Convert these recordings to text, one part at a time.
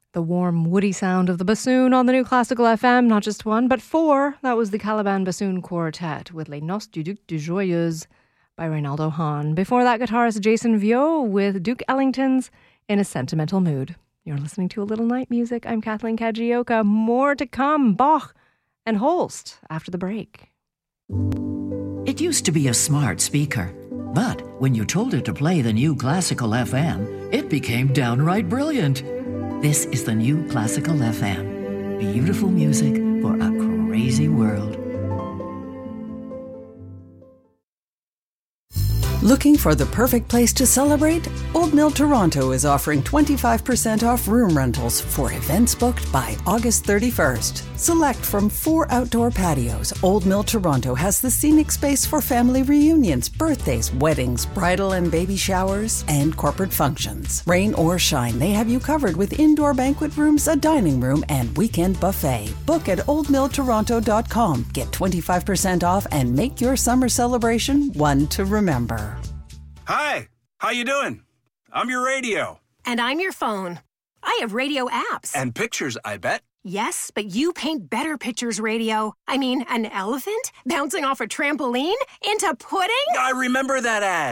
The warm, woody sound of the bassoon on the New Classical FM, not just one, but four. That was the Caliban Bassoon Quartet with Les Noces du Duc de Joyeuse by Reynaldo Hahn. Before that, guitarist Jason Viau with Duke Ellington's In a Sentimental Mood. You're listening to A Little Night Music. I'm Kathleen Kajioka. More to come, Bach and Holst after the break. It used to be a smart speaker, but when you told it to play the New Classical FM, it became downright brilliant. This is the New Classical FM. Beautiful music for a crazy world. Looking for the perfect place to celebrate? Old Mill Toronto is offering 25% off room rentals for events booked by August 31st. Select from 4 outdoor patios. Old Mill Toronto has the scenic space for family reunions, birthdays, weddings, bridal and baby showers, and corporate functions. Rain or shine, they have you covered with indoor banquet rooms, a dining room, and weekend buffet. Book at oldmilltoronto.com. Get 25% off and make your summer celebration one to remember. Hi, how you doing? I'm your radio. And I'm your phone. I have radio apps. And pictures, I bet. Yes, but you paint better pictures, radio. I mean, an elephant bouncing off a trampoline into pudding? I remember that ad.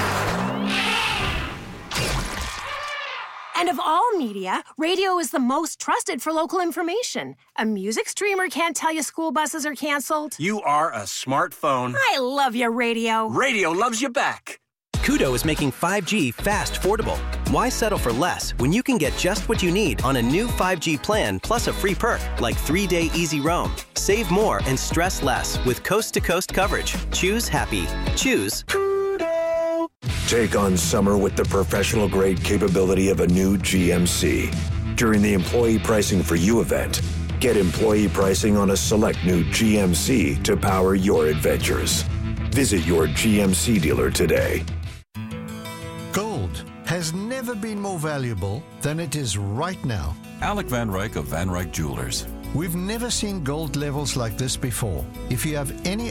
And of all media, radio is the most trusted for local information. A music streamer can't tell you school buses are canceled. You are a smartphone. I love your radio. Radio loves you back. Koodo is making 5G fast affordable. Why settle for less when you can get just what you need on a new 5G plan plus a free perk like 3-day easy roam? Save more and stress less with coast-to-coast coverage. Choose happy. Choose Koodo. Take on summer with the professional-grade capability of a new GMC. During the Employee Pricing for You event, get employee pricing on a select new GMC to power your adventures. Visit your GMC dealer today. Gold has never been more valuable than it is right now. Alec Van Ryk of Van Ryk Jewelers. We've never seen gold levels like this before. If you have any